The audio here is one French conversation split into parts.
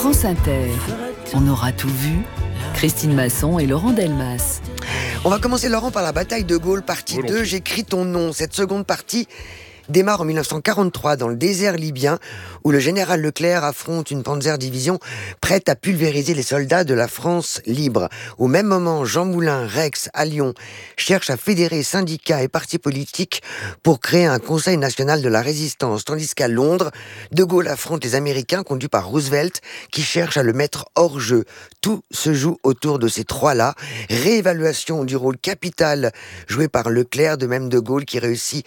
France Inter. On aura tout vu. Christine Masson et Laurent Delmas. On va commencer, Laurent, par la bataille de Gaulle, partie 2. J'écris ton nom. Cette seconde partie démarre en 1943 dans le désert libyen où le général Leclerc affronte une Panzer-Division prête à pulvériser les soldats de la France libre. Au même moment, Jean Moulin, Rex, à Lyon, cherchent à fédérer syndicats et partis politiques pour créer un Conseil national de la résistance, tandis qu'à Londres, De Gaulle affronte les Américains conduits par Roosevelt qui cherchent à le mettre hors jeu. Tout se joue autour de ces trois-là. Réévaluation du rôle capital joué par Leclerc, de même De Gaulle qui réussit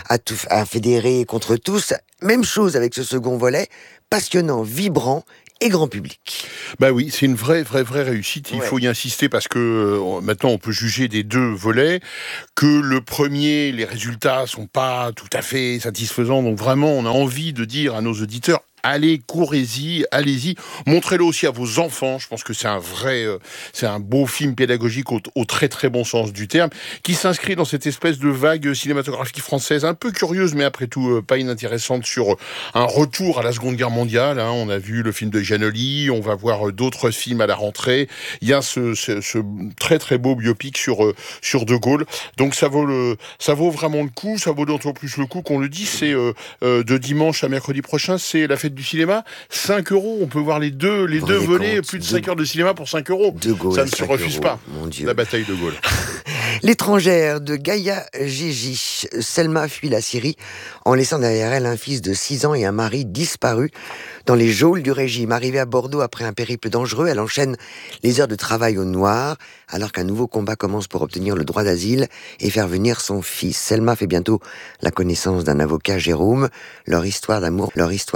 à fédérer contre tous. Même chose avec ce second volet, passionnant, vibrant et grand public. Bah oui, c'est une vraie réussite. Il faut y insister parce que maintenant on peut juger des deux volets. Que le premier, les résultats sont pas tout à fait satisfaisants. Donc vraiment, on a envie de dire à nos auditeurs, allez, courez-y, allez-y. Montrez-le aussi à vos enfants. Je pense que c'est c'est un beau film pédagogique au très très bon sens du terme, qui s'inscrit dans cette espèce de vague cinématographique française, un peu curieuse, mais après tout pas inintéressante, sur un retour à la Seconde Guerre mondiale. On a vu le film de Janoli, on va voir d'autres films à la rentrée. Il y a ce très très beau biopic sur De Gaulle. Donc ça vaut vraiment le coup. Ça vaut d'autant plus le coup qu'on le dit. C'est de dimanche à mercredi prochain, c'est la fête du cinéma, 5 €. On peut voir les deux volets, plus de 5 heures de cinéma pour 5 €. De Gaulle, ça ne se refuse pas, mon Dieu. La bataille de Gaulle. L'étrangère de Gaïa Gigi. Selma fuit la Syrie en laissant derrière elle un fils de 6 ans et un mari disparu dans les geôles du régime. Arrivée à Bordeaux après un périple dangereux, elle enchaîne les heures de travail au noir, alors qu'un nouveau combat commence pour obtenir le droit d'asile et faire venir son fils. Selma fait bientôt la connaissance d'un avocat, Jérôme. Leur histoire d'amour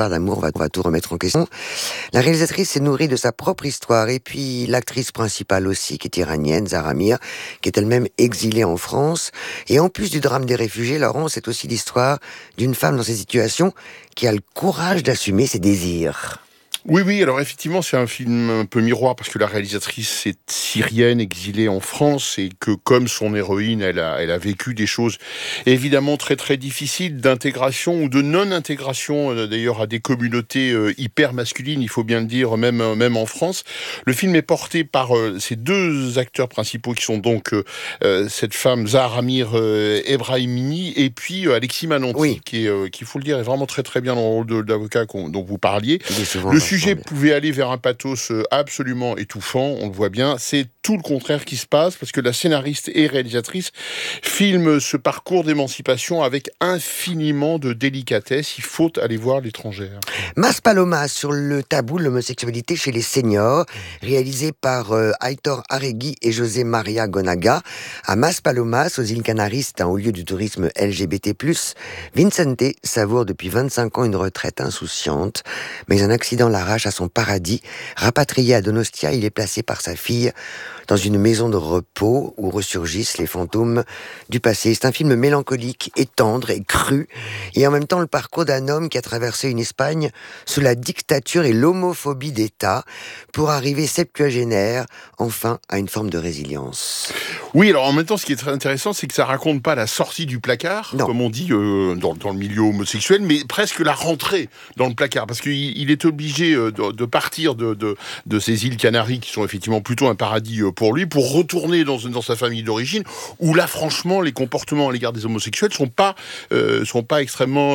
va tout remettre en question. La réalisatrice s'est nourrie de sa propre histoire, et puis l'actrice principale aussi, qui est iranienne, Zahra Mir, qui est elle-même exilée en France. Et en plus du drame des réfugiés, Laurent, c'est aussi l'histoire d'une femme dans cette situation qui a le courage d'assumer ses désirs. Oui, alors effectivement, c'est un film un peu miroir parce que la réalisatrice est syrienne, exilée en France, et que comme son héroïne, elle a vécu des choses évidemment très très difficiles d'intégration ou de non-intégration d'ailleurs à des communautés hyper masculines, il faut bien le dire, même en France. Le film est porté par ces deux acteurs principaux qui sont donc cette femme Zahra Mir Ebrahimini et puis Alexis Manonti, qui faut le dire est vraiment très très bien dans le rôle d'avocat dont vous parliez. Le sujet pouvait aller vers un pathos absolument étouffant, on le voit bien. C'est tout le contraire qui se passe, parce que la scénariste et réalisatrice filme ce parcours d'émancipation avec infiniment de délicatesse. Il faut aller voir L'étrangère. Maspalomas sur le tabou de l'homosexualité chez les seniors, réalisé par Aitor Arregui et José Maria Gonaga. À Maspalomas, aux îles Canaries, c'est un haut lieu du tourisme LGBT+. Vicente savoure depuis 25 ans une retraite insouciante, mais un accident l'arrache à son paradis. Rapatrié à Donostia, il est placé par sa fille dans une maison de repos où ressurgissent les fantômes du passé. C'est un film mélancolique et tendre et cru, et en même temps le parcours d'un homme qui a traversé une Espagne sous la dictature et l'homophobie d'État pour arriver septuagénaire, enfin, à une forme de résilience. Oui, alors en même temps, ce qui est très intéressant, c'est que ça raconte pas la sortie du placard, comme on dit dans le milieu homosexuel, mais presque la rentrée dans le placard, parce qu'il est obligé de partir de ces îles Canaries, qui sont effectivement plutôt un paradis pour lui, pour retourner dans sa famille d'origine, où là, franchement, les comportements à l'égard des homosexuels sont pas extrêmement,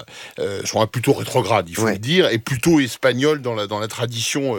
sont plutôt rétrogrades, il faut le dire, et plutôt espagnols dans la tradition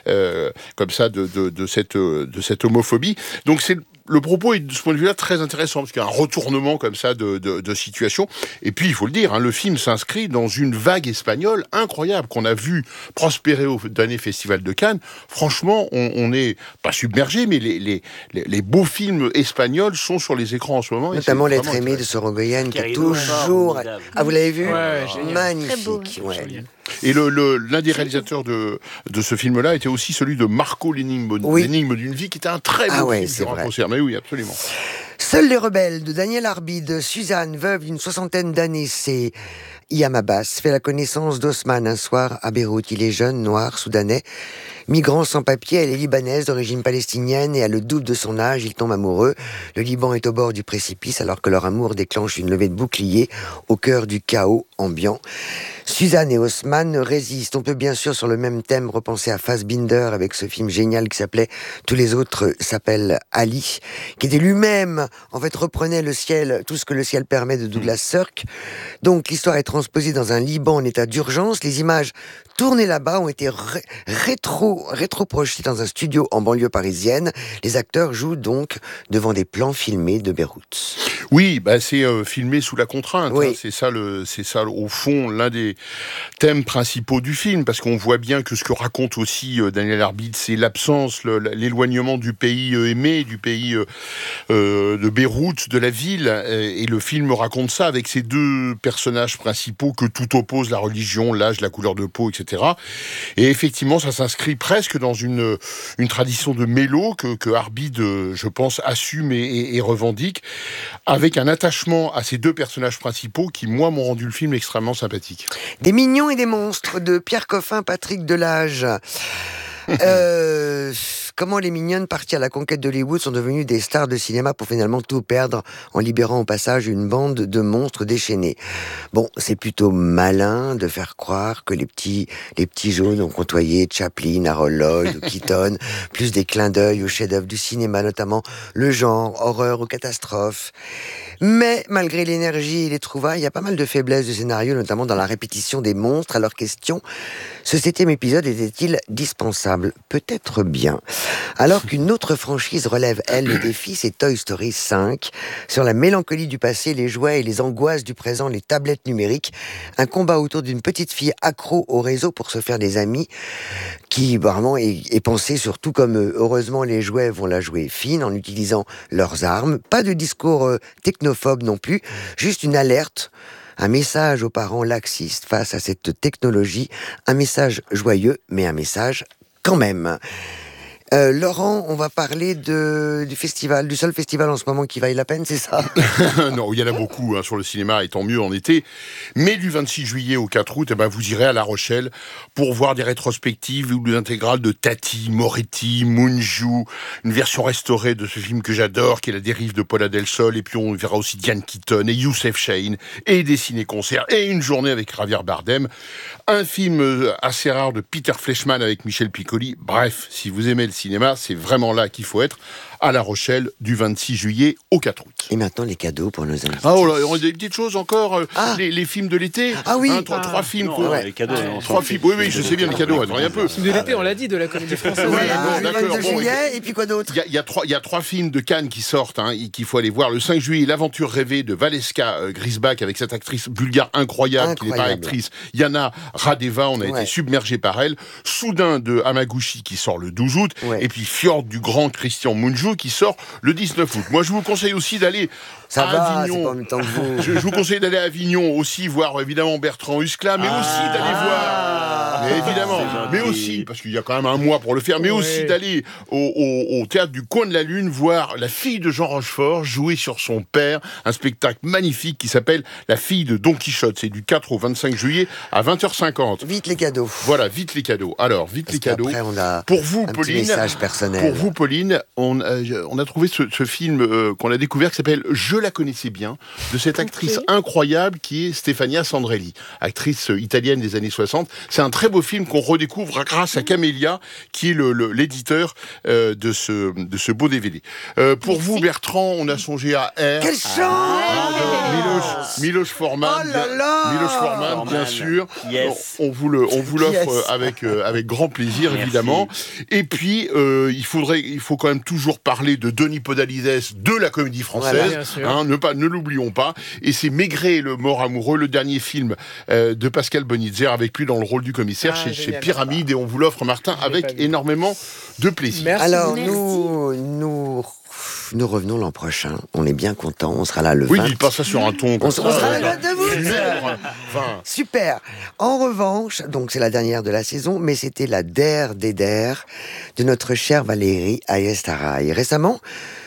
comme ça de cette homophobie. Donc le propos est de ce point de vue-là très intéressant, parce qu'il y a un retournement comme ça de situation. Et puis, il faut le dire, le film s'inscrit dans une vague espagnole incroyable qu'on a vu prospérer au dernier Festival de Cannes. Franchement, on n'est pas submergé, mais les beaux films espagnols sont sur les écrans en ce moment. Notamment L'être aimé de Sorogoyen, qui est toujours... Ah, vous l'avez vu ? Magnifique. Et l'un des réalisateurs de ce film-là était aussi celui de Marco, l'énigme d'une vie, qui était un très beau film sur un concert. Mais oui, absolument. Seuls les rebelles de Daniel Arbide, Suzanne, veuve d'une 60aine d'années, c'est Iyam Abbas fait la connaissance d'Osman un soir à Beyrouth. Il est jeune, noir, soudanais, migrant sans papier. Elle est libanaise d'origine palestinienne et à le double de son âge, il tombe amoureux. Le Liban est au bord du précipice alors que leur amour déclenche une levée de boucliers au cœur du chaos ambiant. Suzanne et Osman résistent. On peut bien sûr sur le même thème repenser à Fassbinder avec ce film génial qui s'appelait Tous les autres s'appellent Ali, qui était lui-même, en fait, reprenait le ciel, tout ce que le ciel permet de Douglas Sirk. Donc l'histoire est transposée dans un Liban en état d'urgence. Les images tournées là-bas ont été rétro-projetées dans un studio en banlieue parisienne. Les acteurs jouent donc devant des plans filmés de Beyrouth. Oui, c'est filmé sous la contrainte. Oui. C'est ça au fond l'un des thèmes principaux du film, parce qu'on voit bien que ce que raconte aussi Daniel Arbid, c'est l'absence, l'éloignement du pays aimé, du pays de Beyrouth, de la ville. Et le film raconte ça avec ces deux personnages principaux que tout oppose, la religion, l'âge, la couleur de peau, etc. Et effectivement, ça s'inscrit presque dans une tradition de mélo que Arbid, je pense, assume et revendique, avec un attachement à ces deux personnages principaux qui, moi, m'ont rendu le film extrêmement sympathique. Des mignons et des monstres de Pierre Coffin, Patrick Delage. Comment les mignonnes parties à la conquête d'Hollywood sont devenues des stars de cinéma pour finalement tout perdre en libérant au passage une bande de monstres déchaînés. Bon, c'est plutôt malin de faire croire que les petits jaunes ont côtoyé Chaplin, Harold Lloyd ou Keaton, plus des clins d'œil aux chefs-d'œuvre du cinéma, notamment le genre, horreur ou catastrophe. Mais malgré l'énergie et les trouvailles, il y a pas mal de faiblesses du scénario, notamment dans la répétition des monstres. Alors question, ce 7e épisode était-il dispensable ? Peut-être bien. Alors qu'une autre franchise relève, elle, le défi, c'est Toy Story 5. Sur la mélancolie du passé, les jouets et les angoisses du présent, les tablettes numériques. Un combat autour d'une petite fille accro au réseau pour se faire des amis, qui vraiment est pensé surtout comme heureusement les jouets vont la jouer fine en utilisant leurs armes. Pas de discours technophobe non plus, juste une alerte. Un message aux parents laxistes face à cette technologie. Un message joyeux, mais un message quand même. Laurent, on va parler du festival, du seul festival en ce moment qui vaille la peine, c'est ça ? Non, il y en a beaucoup sur le cinéma, et tant mieux en été. Mais du 26 juillet au 4 août, vous irez à La Rochelle pour voir des rétrospectives ou des intégrales de Tati, Moretti, Mungiu, une version restaurée de ce film que j'adore, qui est La dérive de Paula Del Sol, et puis on verra aussi Diane Keaton et Youssef Chahine, et des ciné-concerts, et une journée avec Javier Bardem, un film assez rare de Peter Fleischmann avec Michel Piccoli. Bref, si vous aimez le cinéma, c'est vraiment là qu'il faut être, à La Rochelle, du 26 juillet au 4 août. Et maintenant, les cadeaux pour nos invités. Ah, oh là, on a des petites choses encore, les films de l'été. Ah oui. Trois films. Non, les cadeaux. Trois films. Oui, je sais bien, les cadeaux, attendez un peu. Les films de l'été, on l'a dit, de la comédie française. Le 22 juillet, et puis quoi d'autre ? Il y a trois films de Cannes qui sortent, qu'il faut aller voir. Le 5 juillet, L'aventure rêvée de Valeska Grisbach, avec cette actrice bulgare incroyable. Qui n'est pas actrice, Yana Radeva, on a été submergé par elle. Soudain de Hamaguchi qui sort le 12 août. Et puis Fjord du grand Christian Mungiu qui sort le 19 août. Moi, je vous conseille aussi d'aller à Avignon. C'est pas en même temps que vous. Je vous conseille d'aller à Avignon aussi, voir évidemment Bertrand Huskla, mais aussi d'aller voir. Mais évidemment, mais aussi, parce qu'il y a quand même un mois pour le faire, mais aussi d'aller au théâtre du Coin de la Lune voir la fille de Jean Rochefort jouer sur son père, un spectacle magnifique qui s'appelle La fille de Don Quichotte. C'est du 4 au 25 juillet à 20h50. Vite les cadeaux. Voilà, vite les cadeaux. Alors, vite les cadeaux. On a pour vous, un Pauline, petit message personnel. Pour vous, Pauline, on a trouvé ce film qu'on a découvert qui s'appelle Je la connaissais bien, de cette actrice incroyable qui est Stefania Sandrelli, actrice italienne des années 60. C'est un très beau film qu'on redécouvre grâce à Camélia, qui est l'éditeur de ce beau DVD. Pour vous, Bertrand, on a songé à R. Quelle chance Milos Forman. Oh là là Milos Forman, bien sûr. Yes. On vous l'offre avec grand plaisir, évidemment. Et puis, il faut quand même toujours parler de Denis Podalides, de la comédie française. Voilà, ne l'oublions pas. Et c'est Maigret, le mort amoureux, le dernier film de Pascal Bonitzer, avec lui dans le rôle du commissaire chez Pyramide. Et on vous l'offre, Martin, avec énormément de plaisir. Merci. Alors, nous revenons l'an prochain. On est bien contents. On sera là le 20. Oui, dis pas ça sur un ton. On sera là de vous. Super. En revanche, donc c'est la dernière de la saison, mais c'était la der des der de notre chère Valérie Ayestaraï. Récemment,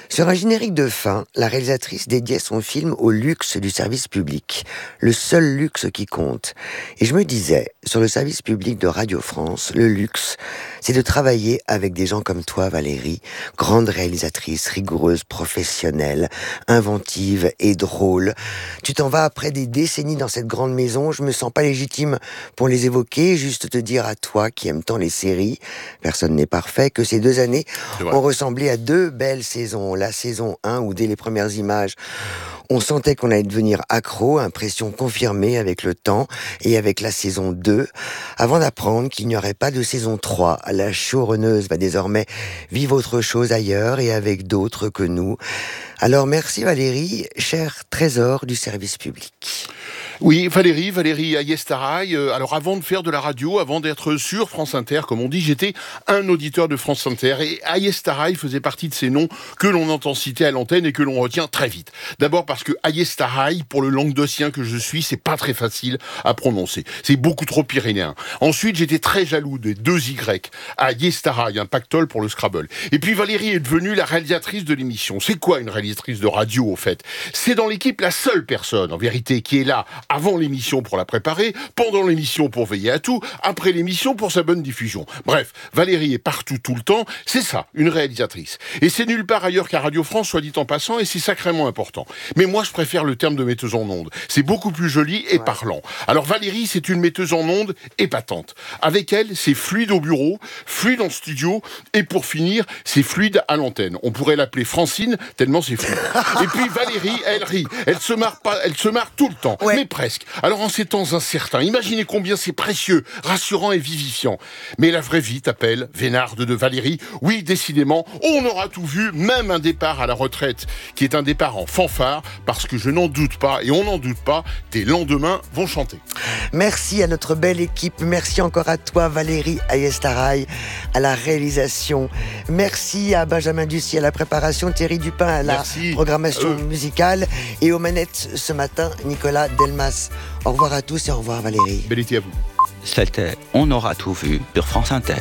Sur un générique de fin, la réalisatrice dédiait son film au luxe du service public, le seul luxe qui compte. Et je me disais, sur le service public de Radio France, le luxe, c'est de travailler avec des gens comme toi, Valérie, grande réalisatrice, rigoureuse, professionnelle, inventive et drôle. Tu t'en vas après des décennies dans cette grande maison, je me sens pas légitime pour les évoquer, juste te dire à toi qui aimes tant les séries, personne n'est parfait, que ces 2 années ont ressemblé à 2 belles saisons. La saison 1 où dès les premières images, on sentait qu'on allait devenir accro, impression confirmée avec le temps et avec la saison 2, avant d'apprendre qu'il n'y aurait pas de saison 3. La showrunneuse va désormais vivre autre chose ailleurs et avec d'autres que nous. Alors merci Valérie, cher trésor du service public. Oui, Valérie Ayestaraï. Alors avant de faire de la radio, avant d'être sur France Inter, comme on dit, j'étais un auditeur de France Inter et Ayestaraï faisait partie de ces noms que l'on entend citer à l'antenne et que l'on retient très vite. D'abord parce que Ayestaraï, pour le languedocien que je suis, c'est pas très facile à prononcer. C'est beaucoup trop pyrénéen. Ensuite, j'étais très jaloux des 2 Y. Ayestaraï, un pactole pour le Scrabble. Et puis Valérie est devenue la réalisatrice de l'émission. C'est quoi une réalisatrice de radio, au fait? C'est dans l'équipe la seule personne, en vérité, qui est là avant l'émission pour la préparer, pendant l'émission pour veiller à tout, après l'émission pour sa bonne diffusion. Bref, Valérie est partout tout le temps, c'est ça, une réalisatrice. Et c'est nulle part ailleurs qu'à Radio France, soit dit en passant, et c'est sacrément important. Mais moi, je préfère le terme de metteuse en ondes. C'est beaucoup plus joli et parlant. Alors Valérie, c'est une metteuse en ondes épatante. Avec elle, c'est fluide au bureau, fluide en studio, et pour finir, c'est fluide à l'antenne. On pourrait l'appeler Francine, tellement c'est fluide. Et puis Valérie, elle rit. Elle se marre pas, elle se marre tout le temps. Mais presque. Alors en ces temps incertains, imaginez combien c'est précieux, rassurant et vivifiant. Mais la vraie vie t'appelle, Vénarde de Valérie. Oui, décidément, on aura tout vu, même un départ à la retraite, qui est un départ en fanfare, parce que je n'en doute pas, et on n'en doute pas, tes lendemains vont chanter. Merci à notre belle équipe, merci encore à toi Valérie Ayestaraï, à la réalisation. Merci à Benjamin Ducy à la préparation, Thierry Dupin à la programmation musicale, et aux manettes ce matin, Nicolas Delmas. Au revoir à tous et au revoir Valérie. Bel été à vous. C'était On aura tout vu sur France Inter.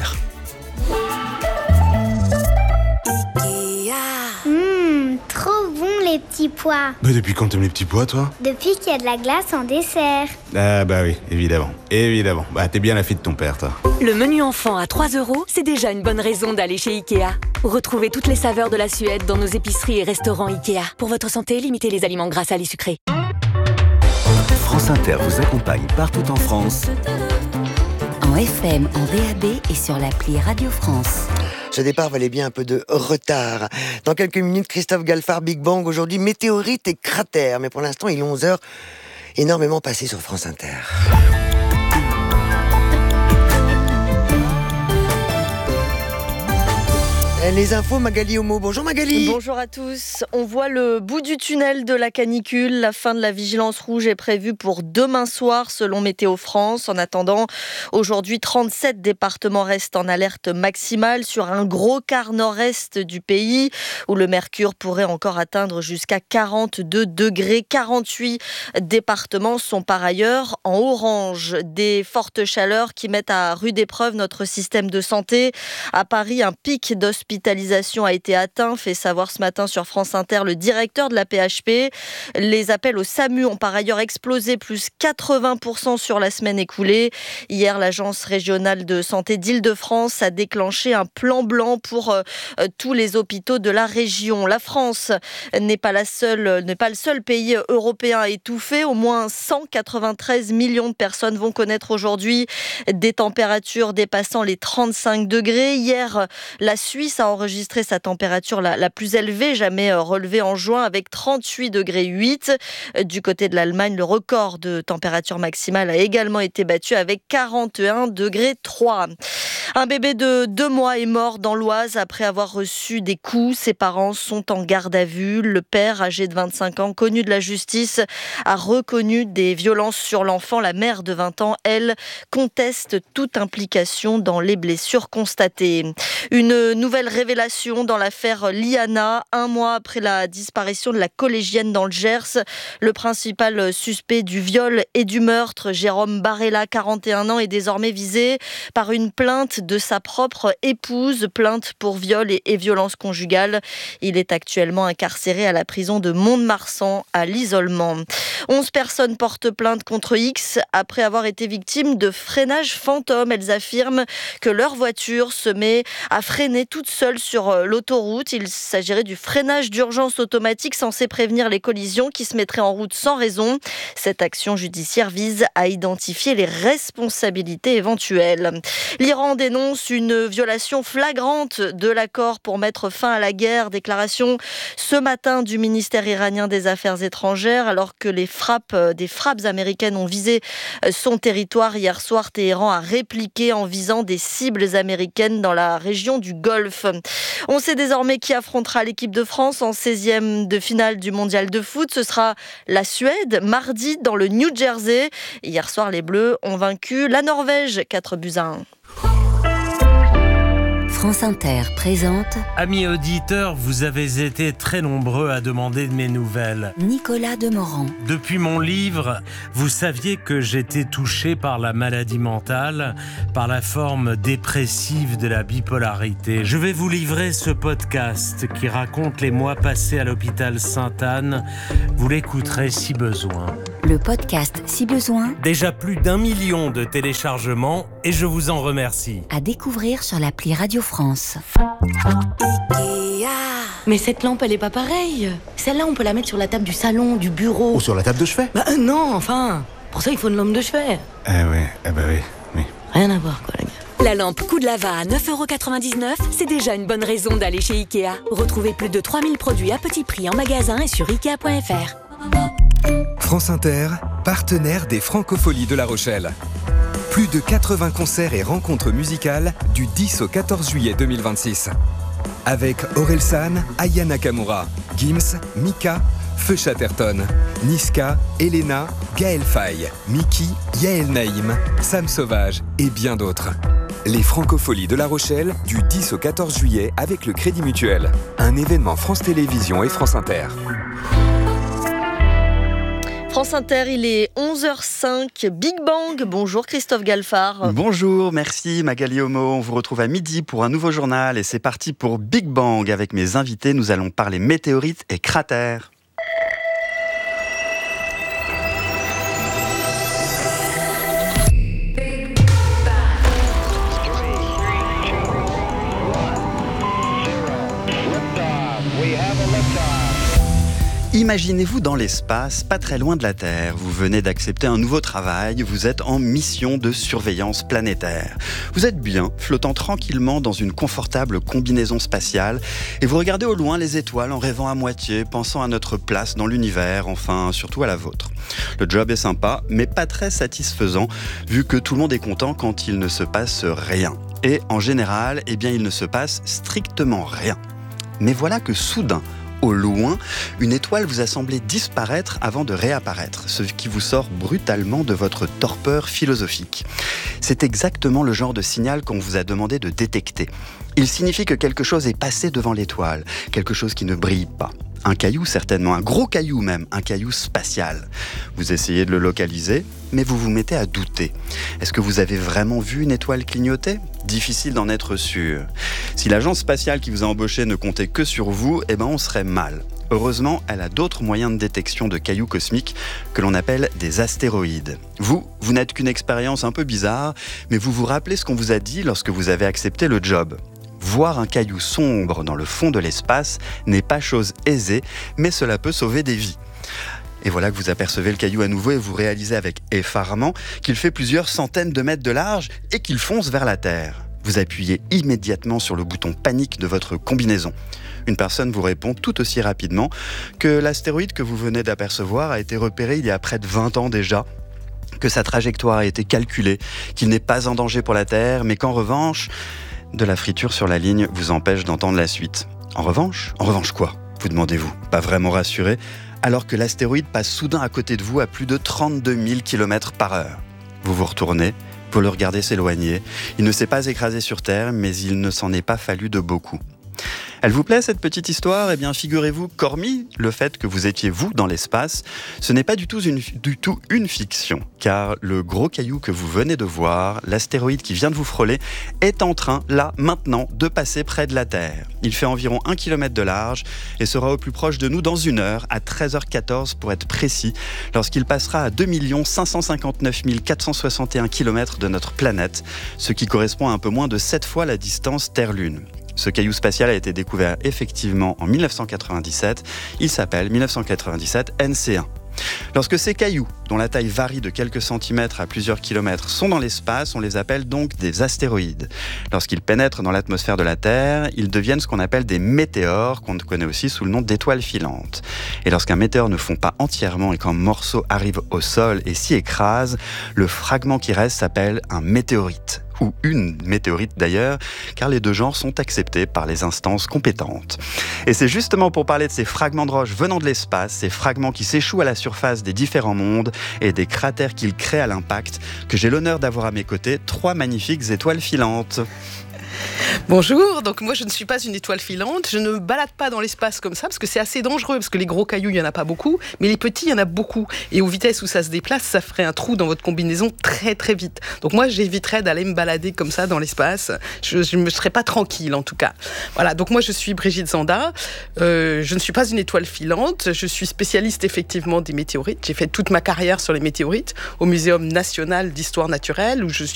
Trop bon les petits pois. Bah depuis quand t'aimes les petits pois, toi? Depuis qu'il y a de la glace en dessert. Ah bah oui, évidemment. Bah t'es bien la fille de ton père, toi. Le menu enfant à 3 €, c'est déjà une bonne raison d'aller chez Ikea. Retrouvez toutes les saveurs de la Suède dans nos épiceries et restaurants Ikea. Pour votre santé, limitez les aliments gras, salés, sucrés. France Inter vous accompagne partout en France. En FM, en DAB et sur l'appli Radio France. Ce départ valait bien un peu de retard. Dans quelques minutes, Christophe Galfard, Big Bang. Aujourd'hui, météorite et cratère. Mais pour l'instant, il est 11h. Énormément passé sur France Inter. Les infos, Magali Homo. Bonjour Magali. Bonjour à tous. On voit le bout du tunnel de la canicule. La fin de la vigilance rouge est prévue pour demain soir selon Météo France. En attendant, aujourd'hui, 37 départements restent en alerte maximale sur un gros quart nord-est du pays où le mercure pourrait encore atteindre jusqu'à 42 degrés. 48 départements sont par ailleurs en orange. Des fortes chaleurs qui mettent à rude épreuve notre système de santé. À Paris, un pic d'hospitalisation a été atteint, fait savoir ce matin sur France Inter le directeur de la PHP. Les appels au SAMU ont par ailleurs explosé, plus 80% sur la semaine écoulée. Hier, l'Agence régionale de santé d'Île-de-France a déclenché un plan blanc pour tous les hôpitaux de la région. La France n'est pas le seul pays européen étouffé. Au moins 193 millions de personnes vont connaître aujourd'hui des températures dépassant les 35 degrés. Hier, la Suisse a enregistré sa température la plus élevée jamais relevée en juin avec 38,8 degrés. Du côté de l'Allemagne, le record de température maximale a également été battu avec 41,3 degrés. Un bébé de 2 mois est mort dans l'Oise après avoir reçu des coups. Ses parents sont en garde à vue. Le père, âgé de 25 ans, connu de la justice, a reconnu des violences sur l'enfant. La mère de 20 ans, elle, conteste toute implication dans les blessures constatées. Une nouvelle révélation dans l'affaire Liana. 1 mois après la disparition de la collégienne dans le Gers, le principal suspect du viol et du meurtre, Jérôme Barella, 41 ans, est désormais visé par une plainte plainte de sa propre épouse, plainte pour viol et violence conjugale. Il est actuellement incarcéré à la prison de Mont-de-Marsan à l'isolement. 11 personnes portent plainte contre X après avoir été victimes de freinage fantôme. Elles affirment que leur voiture se met à freiner toute seule sur l'autoroute. Il s'agirait du freinage d'urgence automatique censé prévenir les collisions qui se mettraient en route sans raison. Cette action judiciaire vise à identifier les responsabilités éventuelles. L'Iran dénonce une violation flagrante de l'accord pour mettre fin à la guerre. Déclaration ce matin du ministère iranien des Affaires étrangères alors que des frappes américaines ont visé son territoire. Hier soir, Téhéran a répliqué en visant des cibles américaines dans la région du Golfe. On sait désormais qui affrontera l'équipe de France en 16e de finale du mondial de foot. Ce sera la Suède, mardi dans le New Jersey. Hier soir, les Bleus ont vaincu la Norvège 4-1. France Inter présente... Amis auditeurs, vous avez été très nombreux à demander de mes nouvelles. Nicolas Demorand. Depuis mon livre, vous saviez que j'étais touché par la maladie mentale, par la forme dépressive de la bipolarité. Je vais vous livrer ce podcast qui raconte les mois passés à l'hôpital Sainte-Anne. Vous l'écouterez si besoin. Le podcast Si besoin. Déjà plus d'1 million de téléchargements et je vous en remercie. À découvrir sur l'appli Radio France. Mais cette lampe, elle est pas pareille. Celle-là, on peut la mettre sur la table du salon, du bureau. Ou sur la table de chevet. Non, enfin. Pour ça, il faut une lampe de chevet. Oui. Rien à voir, quoi, les gars. La lampe Coup de Lava à 9,99 €, c'est déjà une bonne raison d'aller chez Ikea. Retrouvez plus de 3000 produits à petit prix en magasin et sur Ikea.fr. France Inter, partenaire des Francopholies de La Rochelle. Plus de 80 concerts et rencontres musicales du 10 au 14 juillet 2026. Avec Orelsan, Aya Nakamura, Gims, Mika, Feu Chatterton, Niska, Elena, Gaël Faye, Miki, Yael Naïm, Sam Sauvage et bien d'autres. Les Francopholies de La Rochelle du 10 au 14 juillet avec le Crédit Mutuel. Un événement France Télévisions et France Inter. France Inter, il est 11h05, Big Bang. Bonjour Christophe Galfard. Bonjour, merci Magali Homo. On vous retrouve à midi pour un nouveau journal et c'est parti pour Big Bang. Avec mes invités, nous allons parler météorites et cratères. Imaginez-vous dans l'espace, pas très loin de la Terre. Vous venez d'accepter un nouveau travail, vous êtes en mission de surveillance planétaire. Vous êtes bien, flottant tranquillement dans une confortable combinaison spatiale et vous regardez au loin les étoiles en rêvant à moitié, pensant à notre place dans l'univers, enfin surtout à la vôtre. Le job est sympa, mais pas très satisfaisant, vu que tout le monde est content quand il ne se passe rien. Et en général, il ne se passe strictement rien. Mais voilà que soudain, au loin, une étoile vous a semblé disparaître avant de réapparaître, ce qui vous sort brutalement de votre torpeur philosophique. C'est exactement le genre de signal qu'on vous a demandé de détecter. Il signifie que quelque chose est passé devant l'étoile, quelque chose qui ne brille pas. Un caillou certainement, un gros caillou même, un caillou spatial. Vous essayez de le localiser, mais vous vous mettez à douter. Est-ce que vous avez vraiment vu une étoile clignoter ? Difficile d'en être sûr. Si l'agence spatiale qui vous a embauché ne comptait que sur vous, on serait mal. Heureusement, elle a d'autres moyens de détection de cailloux cosmiques que l'on appelle des astéroïdes. Vous n'êtes qu'une expérience un peu bizarre, mais vous vous rappelez ce qu'on vous a dit lorsque vous avez accepté le job. Voir un caillou sombre dans le fond de l'espace n'est pas chose aisée, mais cela peut sauver des vies. Et voilà que vous apercevez le caillou à nouveau et vous réalisez avec effarement qu'il fait plusieurs centaines de mètres de large et qu'il fonce vers la Terre. Vous appuyez immédiatement sur le bouton panique de votre combinaison. Une personne vous répond tout aussi rapidement que l'astéroïde que vous venez d'apercevoir a été repéré il y a près de 20 ans déjà, que sa trajectoire a été calculée, qu'il n'est pas en danger pour la Terre, mais qu'en revanche, de la friture sur la ligne vous empêche d'entendre la suite. En revanche quoi ? Vous demandez-vous, pas vraiment rassuré, alors que l'astéroïde passe soudain à côté de vous à plus de 32 000 km/h. Vous vous retournez, vous le regardez s'éloigner. Il ne s'est pas écrasé sur Terre, mais il ne s'en est pas fallu de beaucoup. Elle vous plaît cette petite histoire ? Eh bien, figurez-vous qu'hormis le fait que vous étiez vous dans l'espace, ce n'est pas du tout une fiction, car le gros caillou que vous venez de voir, l'astéroïde qui vient de vous frôler, est en train, là, maintenant, de passer près de la Terre. Il fait environ 1 km de large et sera au plus proche de nous dans 1 heure, à 13h14 pour être précis, lorsqu'il passera à 2 559 461 km de notre planète, ce qui correspond à un peu moins de 7 fois la distance Terre-Lune. Ce caillou spatial a été découvert effectivement en 1997. Il s'appelle 1997 NC1. Lorsque ces cailloux, dont la taille varie de quelques centimètres à plusieurs kilomètres, sont dans l'espace, on les appelle donc des astéroïdes. Lorsqu'ils pénètrent dans l'atmosphère de la Terre, ils deviennent ce qu'on appelle des météores, qu'on connaît aussi sous le nom d'étoiles filantes. Et lorsqu'un météore ne fond pas entièrement et qu'un morceau arrive au sol et s'y écrase, le fragment qui reste s'appelle un météorite. Ou une météorite d'ailleurs, car les deux genres sont acceptés par les instances compétentes. Et c'est justement pour parler de ces fragments de roches venant de l'espace, ces fragments qui s'échouent à la surface des différents mondes et des cratères qu'ils créent à l'impact, que j'ai l'honneur d'avoir à mes côtés 3 magnifiques étoiles filantes. Bonjour, donc moi je ne suis pas une étoile filante, je ne me balade pas dans l'espace comme ça parce que c'est assez dangereux, parce que les gros cailloux il n'y en a pas beaucoup, mais les petits il y en a beaucoup, et aux vitesses où ça se déplace, ça ferait un trou dans votre combinaison très très vite. Donc moi j'éviterais d'aller me balader comme ça dans l'espace, je ne me serais pas tranquille en tout cas. Voilà, donc moi je suis Brigitte Zanda, je ne suis pas une étoile filante, je suis spécialiste effectivement des météorites, j'ai fait toute ma carrière sur les météorites au Muséum national d'histoire naturelle où je suis